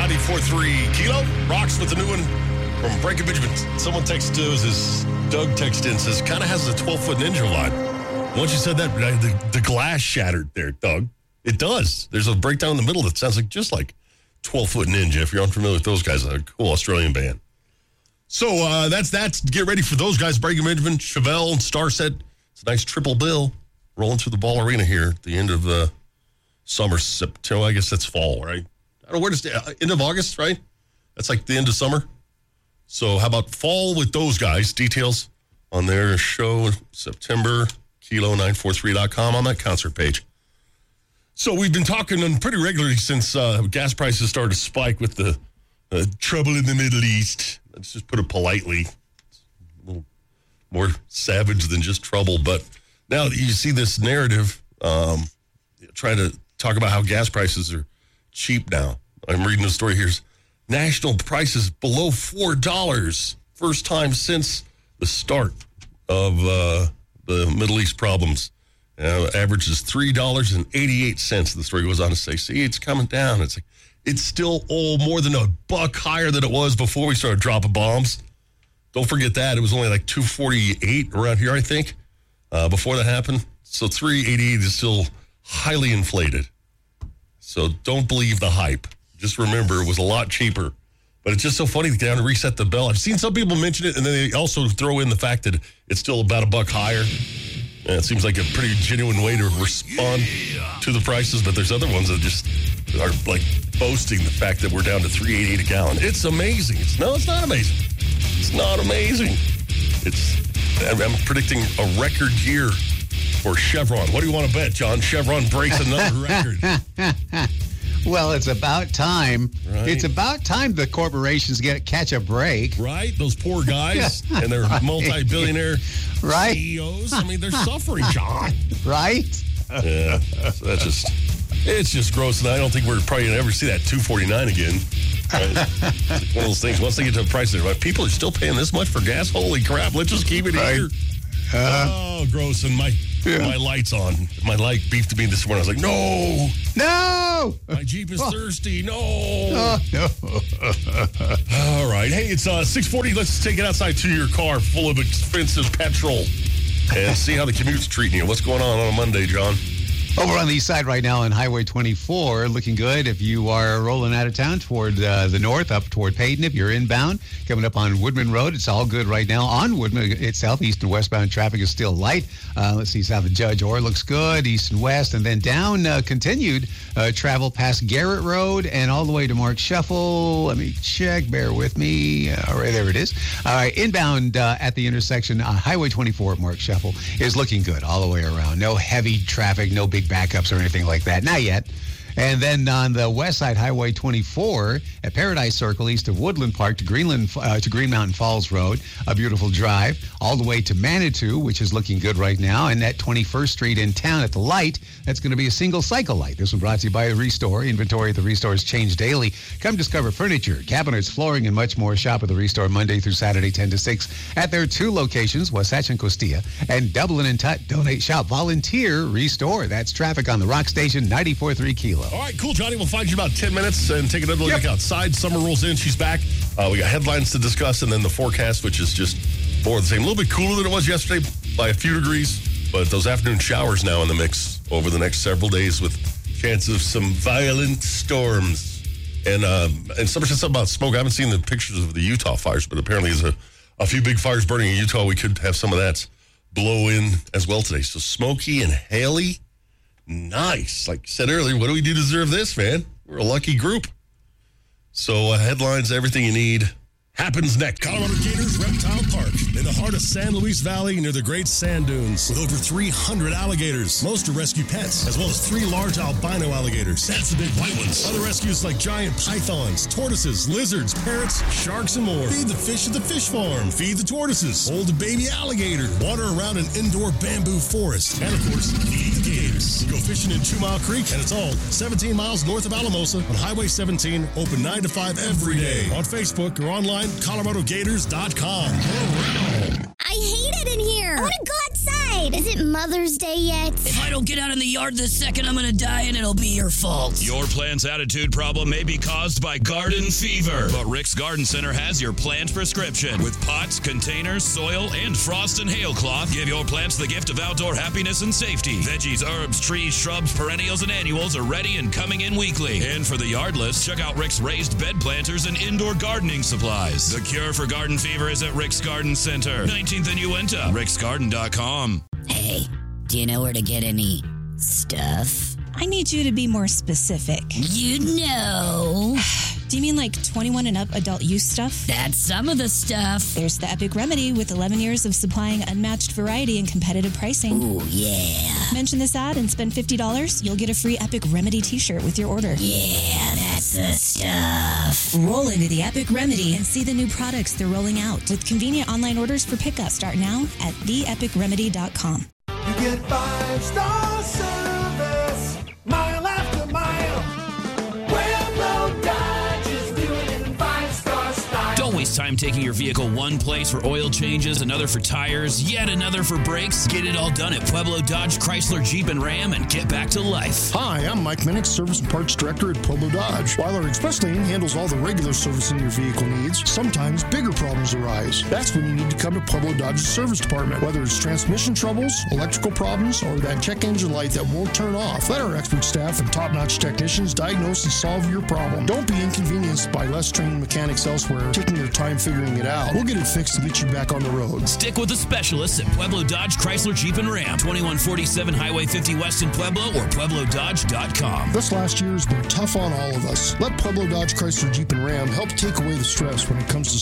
94.3 Kilo rocks with the new one from Breaking Benjamin. Someone texted us, as Doug texted in, says, kind of has a 12-foot ninja vibe. Once you said that, the glass shattered there, Doug. It does. There's a breakdown in the middle that sounds like just like 12-foot ninja. If you're unfamiliar with those guys, a cool Australian band. So that's get ready for those guys. Breaking Benjamin, Chevelle, and Starset. It's a nice triple bill rolling through the Ball Arena here at the end of the summer, September. I guess that's fall, right? I don't know, where does end of August, right? That's like the end of summer. So how about fall with those guys? Details on their show, September, kilo943.com on that concert page. So we've been talking pretty regularly since gas prices started to spike with the trouble in the Middle East. Let's just put it politely. It's a little more savage than just trouble. But now that you see this narrative trying to talk about how gas prices are cheap now. I'm reading the story here. National prices below $4. First time since the start of the Middle East problems. Average is $3.88. The story goes on to say, see, it's coming down. It's still more than $1 higher than it was before we started dropping bombs. Don't forget that. It was only like $2.48 around here, I think, before that happened. So $3.88 is still highly inflated. So don't believe the hype. Just remember, it was a lot cheaper. But it's just so funny to get down and reset the bell. I've seen some people mention it, and then they also throw in the fact that it's still about $1 higher. And it seems like a pretty genuine way to respond to the prices. But there's other ones that just are like boasting the fact that we're down to $3.88 a gallon. It's amazing. It's not amazing. It's not amazing. I'm predicting a record year for Chevron. What do you want to bet, John? Chevron breaks another record. Well, it's about time. Right. It's about time the corporations catch a break. Right? Those poor guys and their multi-billionaire CEOs. I mean, they're suffering, John. Right? Yeah. So it's just gross. And I don't think we're probably going to ever see that $2.49 again. Right? It's like one of those things. Once they get to a price, they're like, people are still paying this much for gas? Holy crap. Let's just keep it here. Oh, gross. And my light's on. My light beefed me this morning. I was like, no. My Jeep is thirsty. No. All right. Hey, it's 6:40. Let's take it outside to your car full of expensive petrol and see how the commute's treating you. What's going on a Monday, John? Over on the east side right now on Highway 24, looking good. If you are rolling out of town toward the north, up toward Payton, if you're inbound, coming up on Woodman Road, it's all good right now. On Woodman itself, east and westbound traffic is still light. Let's see, south of Judge Orr looks good, east and west, and then down continued travel past Garrett Road and all the way to Mark Shuffle. Let me check, bear with me. All right, there it is. All right, inbound at the intersection, Highway 24 at Mark Shuffle is looking good all the way around. No heavy traffic, no big backups or anything like that. Not yet. And then on the west side, Highway 24 at Paradise Circle, east of Woodland Park to Green Mountain Falls Road, a beautiful drive, all the way to Manitou, which is looking good right now. And at 21st Street in town at the light, that's going to be a single cycle light. This one brought to you by Restore. Inventory at the Restores change daily. Come discover furniture, cabinets, flooring, and much more. Shop at the Restore Monday through Saturday, 10 to 6 at their two locations, Wasatch and Costilla, and Dublin and Tut. Donate, shop, volunteer, Restore. That's traffic on the Rock Station, 94.3 Kilo. All right, cool, Johnny. We'll find you about 10 minutes and take another look outside. Summer rolls in. She's back. We got headlines to discuss and then the forecast, which is just more of the same. A little bit cooler than it was yesterday by a few degrees, but those afternoon showers now in the mix over the next several days with chance of some violent storms. And somebody said something about smoke. I haven't seen the pictures of the Utah fires, but apparently there's a few big fires burning in Utah. We could have some of that blow in as well today. So smoky and haily. Nice. Like I said earlier, what do we do to deserve this, man? We're a lucky group. So headlines, everything you need happens next. Colorado Gators Reptile Park in the heart of San Luis Valley near the Great Sand Dunes with over 300 alligators. Most are rescue pets, as well as 3 large albino alligators. That's the big white ones. Other rescues like giant pythons, tortoises, lizards, parrots, sharks, and more. Feed the fish at the fish farm. Feed the tortoises. Hold a baby alligator. Water around an indoor bamboo forest. And, of course, feed the gators. Go fishing in 2 Mile Creek, and it's all 17 miles north of Alamosa on Highway 17, open 9 to 5 every day. On Facebook or online, ColoradoGators.com. I hate it in here. I want to go outside. Wait, is it Mother's Day yet? If I don't get out in the yard this second, I'm going to die and it'll be your fault. Your plant's attitude problem may be caused by garden fever, but Rick's Garden Center has your plant prescription. With pots, containers, soil, and frost and hail cloth, give your plants the gift of outdoor happiness and safety. Veggies, herbs, trees, shrubs, perennials, and annuals are ready and coming in weekly. And for the yardless, check out Rick's raised bed planters and indoor gardening supplies. The cure for garden fever is at Rick's Garden Center, 19th and Uinta, ricksgarden.com. Hey, do you know where to get any stuff? I need you to be more specific. You know. Do you mean like 21 and up adult use stuff? That's some of the stuff. There's the Epic Remedy with 11 years of supplying unmatched variety and competitive pricing. Ooh, yeah. Mention this ad and spend $50. You'll get a free Epic Remedy t-shirt with your order. Yeah, that's the stuff. Roll into the Epic Remedy and see the new products they're rolling out with convenient online orders for pickup. Start now at theepicremedy.com. You get 5-star service, mile after mile. Pueblo Dodge is doing it in 5-star style. Don't waste time taking your vehicle one place for oil changes, another for tires, yet another for brakes. Get it all done at Pueblo Dodge, Chrysler, Jeep, and Ram and get back to life. Hi, I'm Mike Minnick, Service and Parts Director at Pueblo Dodge. While our express lane handles all the regular servicing your vehicle needs, sometimes bigger problems arise. That's when you need to come to Pueblo Dodge's service department. Whether it's transmission troubles, electrical problems, or that check engine light that won't turn off, let our expert staff and top-notch technicians diagnose and solve your problem. Don't be inconvenienced by less trained mechanics elsewhere taking their time figuring it out. We'll get it fixed and get you back on the road. Stick with the specialists at Pueblo Dodge, Chrysler, Jeep, and Ram. 2147 Highway 50 West in Pueblo or PuebloDodge.com. This last year has been tough on all of us. Let Pueblo Dodge, Chrysler, Jeep, and Ram help take away the stress when it comes to